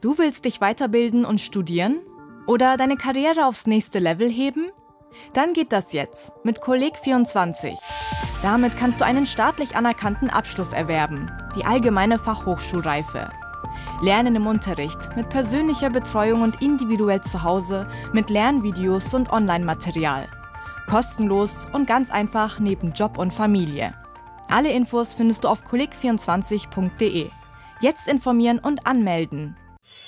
Du willst dich weiterbilden und studieren? Oder deine Karriere aufs nächste Level heben? Dann geht das jetzt mit Kolleg24. Damit kannst du einen staatlich anerkannten Abschluss erwerben, die allgemeine Fachhochschulreife. Lernen im Unterricht, mit persönlicher Betreuung und individuell zu Hause, mit Lernvideos und Online-Material. Kostenlos und ganz einfach neben Job und Familie. Alle Infos findest du auf kolleg24.de. Jetzt informieren und anmelden.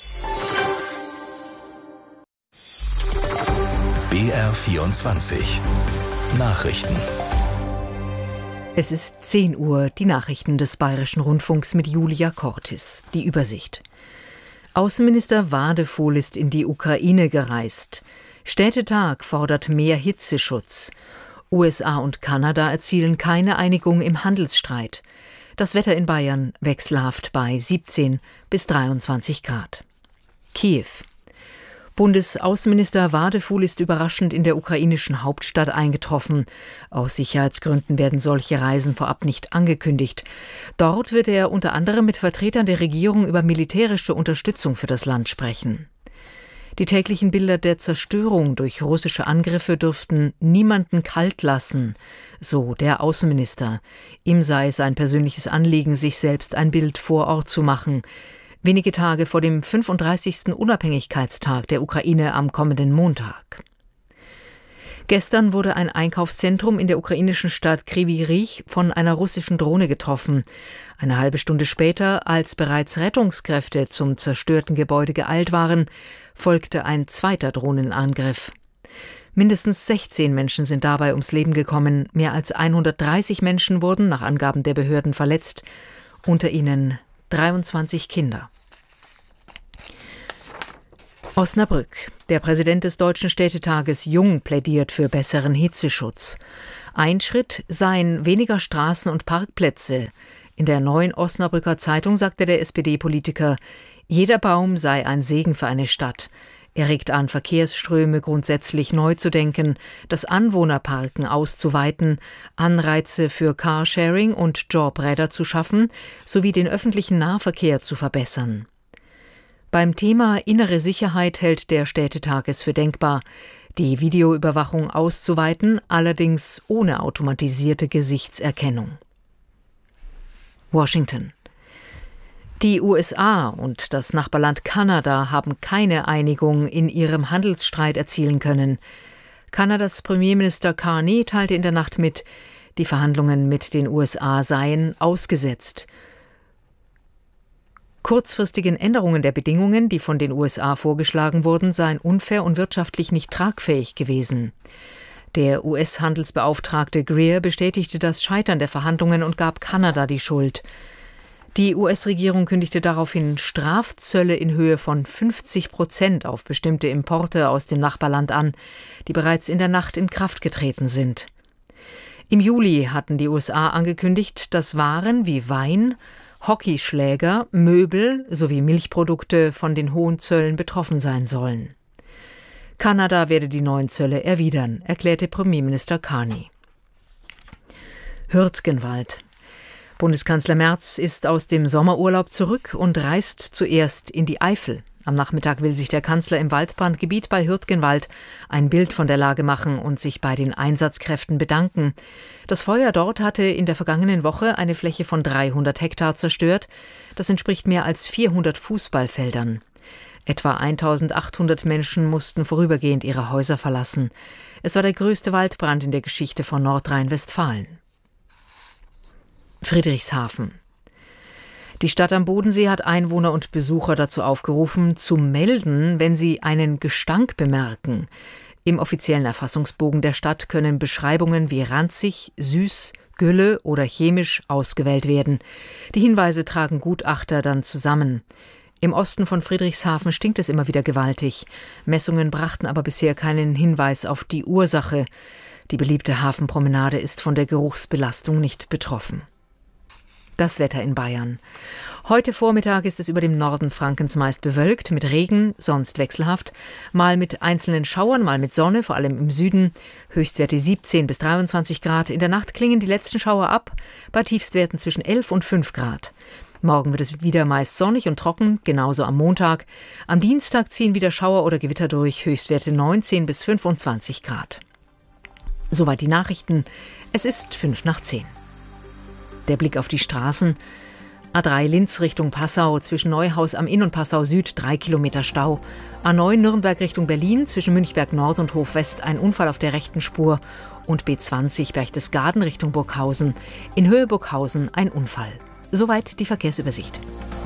BR24 Nachrichten. Es ist 10 Uhr, die Nachrichten des Bayerischen Rundfunks mit Julia Cortis. Die Übersicht. Außenminister Wadefuhl ist in die Ukraine gereist. Städtetag fordert mehr Hitzeschutz. USA und Kanada erzielen keine Einigung im Handelsstreit. Das Wetter in Bayern wechselhaft bei 17 bis 23 Grad. Kiew. Bundesaußenminister Wadefuhl ist überraschend in der ukrainischen Hauptstadt eingetroffen. Aus Sicherheitsgründen werden solche Reisen vorab nicht angekündigt. Dort wird er unter anderem mit Vertretern der Regierung über militärische Unterstützung für das Land sprechen. Die täglichen Bilder der Zerstörung durch russische Angriffe dürften niemanden kalt lassen, so der Außenminister. Ihm sei es ein persönliches Anliegen, sich selbst ein Bild vor Ort zu machen. Wenige Tage vor dem 35. Unabhängigkeitstag der Ukraine am kommenden Montag. Gestern wurde ein Einkaufszentrum in der ukrainischen Stadt Kryvyi Rih von einer russischen Drohne getroffen. Eine halbe Stunde später, als bereits Rettungskräfte zum zerstörten Gebäude geeilt waren, folgte ein zweiter Drohnenangriff. Mindestens 16 Menschen sind dabei ums Leben gekommen. Mehr als 130 Menschen wurden nach Angaben der Behörden verletzt, unter ihnen 23 Kinder. Osnabrück. Der Präsident des Deutschen Städtetages Jung plädiert für besseren Hitzeschutz. Ein Schritt seien weniger Straßen und Parkplätze. In der Neuen Osnabrücker Zeitung sagte der SPD-Politiker, jeder Baum sei ein Segen für eine Stadt. Er regt an, Verkehrsströme grundsätzlich neu zu denken, das Anwohnerparken auszuweiten, Anreize für Carsharing und Jobräder zu schaffen, sowie den öffentlichen Nahverkehr zu verbessern. Beim Thema innere Sicherheit hält der Städtetag es für denkbar, die Videoüberwachung auszuweiten, allerdings ohne automatisierte Gesichtserkennung. Washington. Die USA und das Nachbarland Kanada haben keine Einigung in ihrem Handelsstreit erzielen können. Kanadas Premierminister Carney teilte in der Nacht mit, die Verhandlungen mit den USA seien ausgesetzt. Kurzfristigen Änderungen der Bedingungen, die von den USA vorgeschlagen wurden, seien unfair und wirtschaftlich nicht tragfähig gewesen. Der US-Handelsbeauftragte Greer bestätigte das Scheitern der Verhandlungen und gab Kanada die Schuld. Die US-Regierung kündigte daraufhin Strafzölle in Höhe von 50% auf bestimmte Importe aus dem Nachbarland an, die bereits in der Nacht in Kraft getreten sind. Im Juli hatten die USA angekündigt, dass Waren wie Wein, Hockeyschläger, Möbel sowie Milchprodukte von den hohen Zöllen betroffen sein sollen. Kanada werde die neuen Zölle erwidern, erklärte Premierminister Carney. Hürtgenwald. Bundeskanzler Merz ist aus dem Sommerurlaub zurück und reist zuerst in die Eifel. Am Nachmittag will sich der Kanzler im Waldbrandgebiet bei Hürtgenwald ein Bild von der Lage machen und sich bei den Einsatzkräften bedanken. Das Feuer dort hatte in der vergangenen Woche eine Fläche von 300 Hektar zerstört. Das entspricht mehr als 400 Fußballfeldern. Etwa 1800 Menschen mussten vorübergehend ihre Häuser verlassen. Es war der größte Waldbrand in der Geschichte von Nordrhein-Westfalen. Friedrichshafen. Die Stadt am Bodensee hat Einwohner und Besucher dazu aufgerufen, zu melden, wenn sie einen Gestank bemerken. Im offiziellen Erfassungsbogen der Stadt können Beschreibungen wie ranzig, süß, Gülle oder chemisch ausgewählt werden. Die Hinweise tragen Gutachter dann zusammen. Im Osten von Friedrichshafen stinkt es immer wieder gewaltig. Messungen brachten aber bisher keinen Hinweis auf die Ursache. Die beliebte Hafenpromenade ist von der Geruchsbelastung nicht betroffen. Das Wetter in Bayern. Heute Vormittag ist es über dem Norden Frankens meist bewölkt, mit Regen, sonst wechselhaft, mal mit einzelnen Schauern, mal mit Sonne, vor allem im Süden. Höchstwerte 17 bis 23 Grad. In der Nacht klingen die letzten Schauer ab, bei Tiefstwerten zwischen 11 und 5 Grad. Morgen wird es wieder meist sonnig und trocken, genauso am Montag. Am Dienstag ziehen wieder Schauer oder Gewitter durch, Höchstwerte 19 bis 25 Grad. Soweit die Nachrichten. Es ist 5:10. Der Blick auf die Straßen. A3 Linz Richtung Passau, zwischen Neuhaus am Inn und Passau Süd 3 Kilometer Stau. A9 Nürnberg Richtung Berlin, zwischen Münchberg Nord und Hof West ein Unfall auf der rechten Spur. Und B20 Berchtesgaden Richtung Burghausen, in Höhe Burghausen ein Unfall. Soweit die Verkehrsübersicht.